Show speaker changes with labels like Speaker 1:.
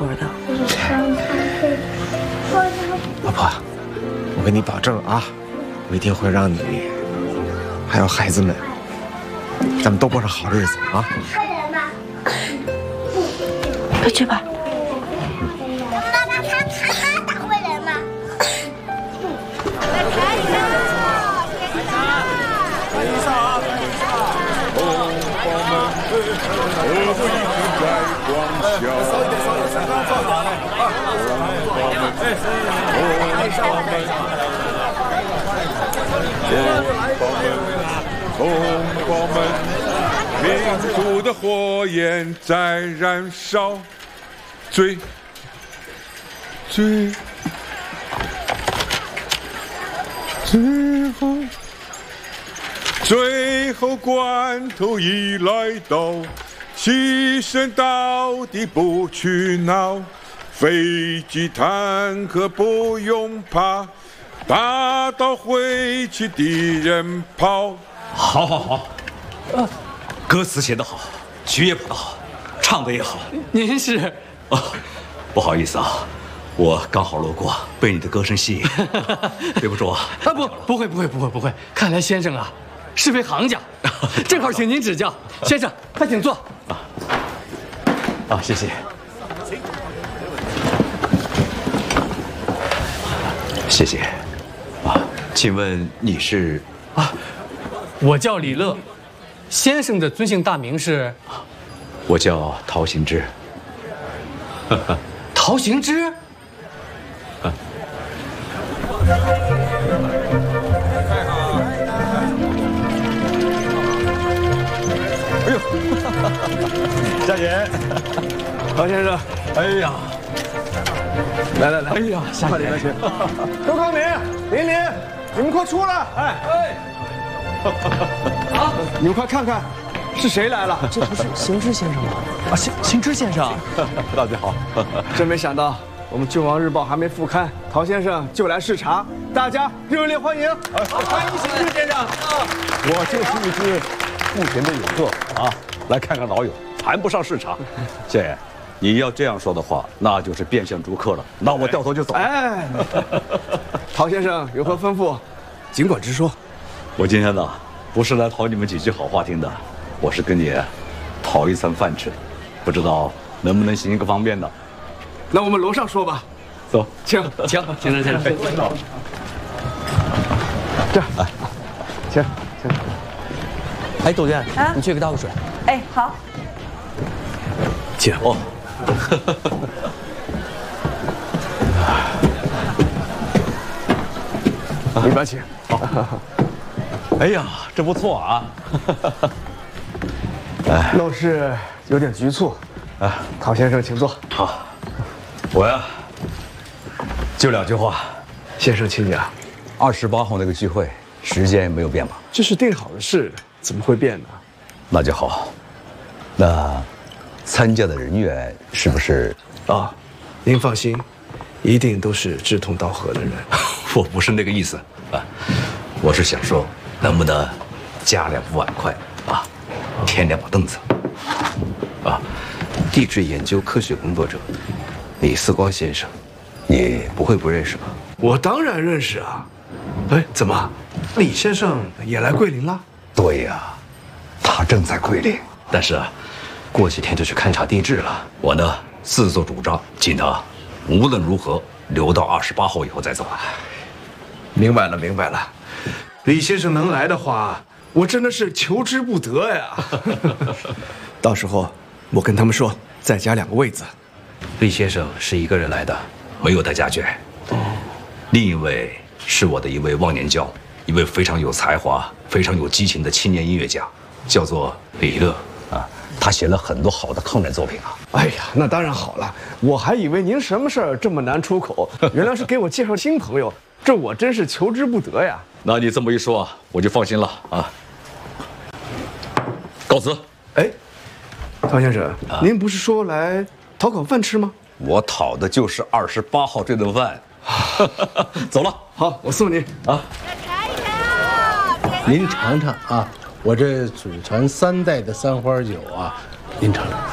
Speaker 1: 活的。
Speaker 2: 老婆，我跟你保证啊，我一定会让你还有孩子们，咱们都过上好日子啊！
Speaker 1: 快去吧。
Speaker 3: 妈妈，他打会人吗？
Speaker 4: 同胞们，民族的火焰在燃烧，最后关头已来到，牺牲到底不去闹，飞机坦克不用怕，打倒挥起敌人炮。
Speaker 5: 好，好，好，歌词写得好，曲也谱得好，唱得也好。
Speaker 6: 您是？
Speaker 5: 哦，不好意思啊，我刚好路过，被你的歌声吸引，对不住啊。
Speaker 6: 啊，不会，看来先生啊是位行家，正好请您指教。先生，快请坐。
Speaker 5: 谢谢。谢谢。请问你是？
Speaker 6: 我叫李乐，先生的尊姓大名是？
Speaker 5: 我叫陶行知。
Speaker 6: 陶行知？
Speaker 5: 哎呦，夏姐，
Speaker 7: 陶先生，
Speaker 5: 哎呀，
Speaker 7: 来，
Speaker 5: 哎呀，夏姐，
Speaker 7: 周康明、林林，你们快出来！啊！你们快看看，是谁来了？
Speaker 6: 这不是行知先生吗？行知先生，
Speaker 5: 大姐好。
Speaker 7: 真没想到，我们《郡王日报》还没复刊，陶先生就来视察，大家热烈欢迎！欢迎行知先生！
Speaker 8: 我就是一只不闲的游客啊，来看看老友，谈不上视察。姐，你要这样说的话，那就是变相逐客了。那我掉头就走。
Speaker 7: 哎，陶先生有何吩咐，尽管直说。
Speaker 8: 我今天呢，不是来讨你们几句好话听的，我是跟你讨一餐饭吃，不知道能不能行一个方便的。
Speaker 7: 那我们楼上说吧。
Speaker 8: 走，
Speaker 7: 请。
Speaker 6: 先生。
Speaker 7: 这，请。
Speaker 6: 哎，窦娟，你去给倒个水。
Speaker 1: 哎，好。
Speaker 7: 请。
Speaker 8: 哦。
Speaker 7: 里边请。
Speaker 8: 好。哎呀，这不错啊！
Speaker 7: 陋室有点局促，陶先生请坐。
Speaker 8: 好，我呀，就2句话。
Speaker 7: 先生请讲。
Speaker 8: 28号那个聚会时间没有变吧？
Speaker 7: 这是定好的事，怎么会变呢？
Speaker 8: 那就好。那参加的人员是不是？
Speaker 7: 您放心，一定都是志同道合的人。
Speaker 5: 我不是那个意思啊，我是想说，能不能加2副碗筷啊，添2把凳子啊？
Speaker 9: 地质研究科学工作者李四光先生，你不会不认识吧？
Speaker 7: 我当然认识啊。哎，怎么，李先生也来桂林了？
Speaker 8: 对呀，他正在桂林。
Speaker 5: 但是啊，过几天就去勘察地质了。我呢，自作主张，请他无论如何留到28号以后再走。
Speaker 7: 明白了。李先生能来的话，我真的是求之不得呀。到时候我跟他们说，再加2个位子。
Speaker 5: 李先生是一个人来的，没有带家眷。另一位是我的一位忘年交，一位非常有才华、非常有激情的青年音乐家，叫做李乐啊。
Speaker 8: 他写了很多好的抗战作品啊。
Speaker 7: 哎呀，那当然好了，我还以为您什么事儿这么难出口，原来是给我介绍新朋友，这我真是求之不得呀。
Speaker 8: 那你这么一说，我就放心了啊。告辞。
Speaker 7: 哎，陶先生，您不是说来讨口饭吃吗？
Speaker 8: 我讨的就是28号这顿饭。走了，
Speaker 7: 好，我送您啊。
Speaker 10: 您尝尝啊，我这祖传3代的三花酒啊，您尝尝。